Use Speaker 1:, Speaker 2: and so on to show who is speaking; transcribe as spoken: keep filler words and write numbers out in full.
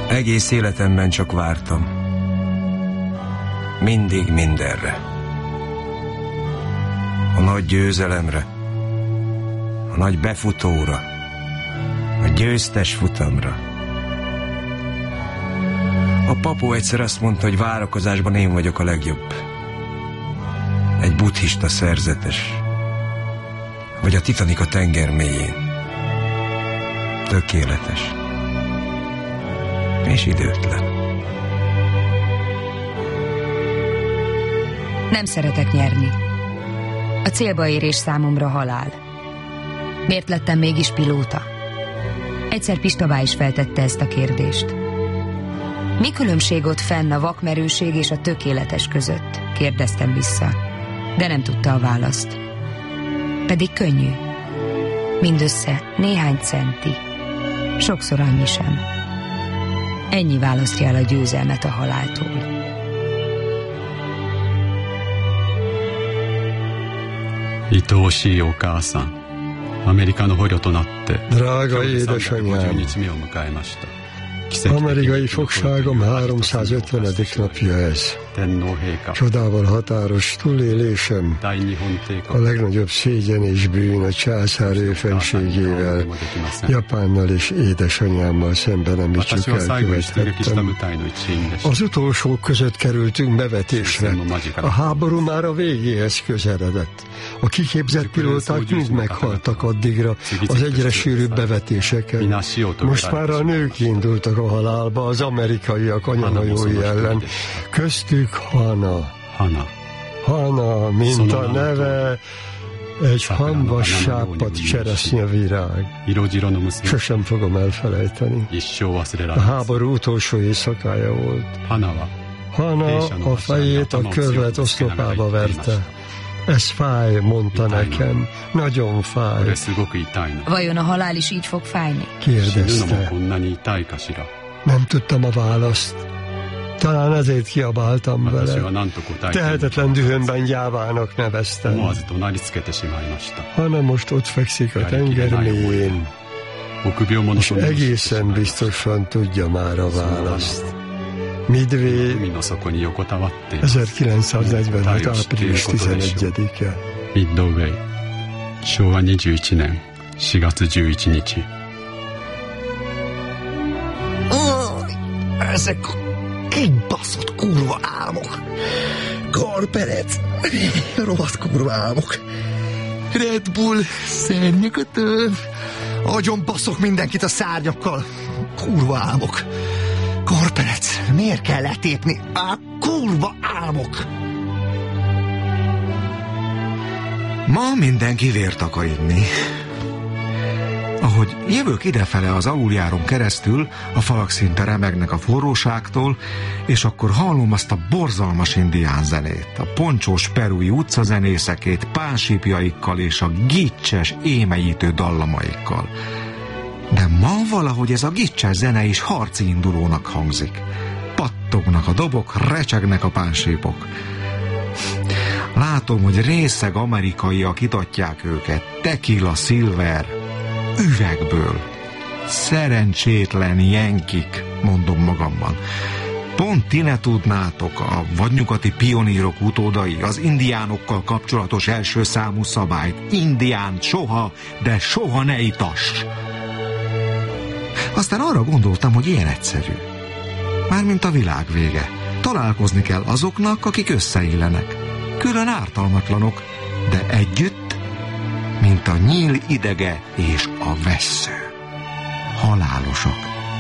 Speaker 1: Egész életemben csak vártam. Mindig mindenre. A nagy győzelemre, a nagy befutóra, a győztes futamra. A papó egyszer azt mondta, hogy várakozásban én vagyok a legjobb. Egy buddhista szerzetes. Vagy a Titanic a tenger mélyén. Tökéletes. És időtlen.
Speaker 2: Nem szeretek nyerni. A célba érés számomra halál. Miért lettem mégis pilóta? Egyszer Pistabá is feltette ezt a kérdést. Mi különbség ott fenn a vakmerőség és a tökéletes között? Kérdeztem vissza, de nem tudta a választ. Pedig könnyű. Mindössze néhány centi. Sokszor annyi sem. Ennyi választja el a győzelmet a haláltól.
Speaker 3: Itósi Okásán, Amerikai捕虜となって
Speaker 4: Drága édesanyám, amerikai fogságom háromszázötvenedik napja ez. Csodával határos túlélésem, a legnagyobb szégyen és bűn a császár őfenségével, Japánnal és édesanyámmal szemben, amit csak elkövethettem. Az utolsók között kerültünk bevetésre. A háború már a végéhez közeledett. A kiképzett pilóták mind meghaltak addigra az egyre sűrűbb bevetéseken. Most már a nők indultak a halálba az amerikaiak anyahajói ellen. Köztük Hana.
Speaker 3: Hana.
Speaker 4: Hana, mint a neve, egy hamvas sápadt cseresznyevirág. Sosem fogom elfelejteni. A háború utolsó éjszakája volt. Hana a fejét a körlet oszlopába verte. Ez fáj, mondta nekem. Nagyon fáj.
Speaker 2: Vajon a halál is így fog fájni?
Speaker 4: Kérdezte. Nem tudtam a választ. Talán ezért kiabáltam vele. Tehetetlen dühömben gyávának neveztem. Hana most ott fekszik a tenger mélyén, és egészen biztosan tudja már a választ. Midway, ezerkilencszáznegyvenhat. április tizenegyedike.
Speaker 3: Midway, Showa nyijuichi nen, shigatsu gyuichi-nichi.
Speaker 5: Ezek kibaszott kurva álmok. Garperec, rohadt kurva álmok. Red Bull, szárnyak a tör. Agyon baszok mindenkit a szárnyakkal. Kurva álmok. Garperec, miért kell letépni? Á, kurva álmok. Ma mindenki vért akar inni. Ahogy jövök idefele az aluljáron keresztül, a falak szinte remegnek a forróságtól, és akkor hallom azt a borzalmas indián zenét, a poncsós perui utcazenészekét pánsípjaikkal és a gicses, émenyítő dallamaikkal. De ma valahogy ez a gicses zene is harci indulónak hangzik. Pattognak a dobok, recsegnek a pánsípok. Látom, hogy részeg amerikaiak itatják őket, tequila, silver, üvegből. Szerencsétlen jenkik, mondom magamban. Pont ti ne tudnátok, a vadnyugati pionírok utódai, az indiánokkal kapcsolatos első számú szabályt. Indiánt soha, de soha ne itass. Aztán arra gondoltam, hogy ilyen egyszerű. Mármint a világ vége. Találkozni kell azoknak, akik összeillenek. Külön ártalmatlanok, de együtt, mint a nyíl idege és a vessző. Halálosak.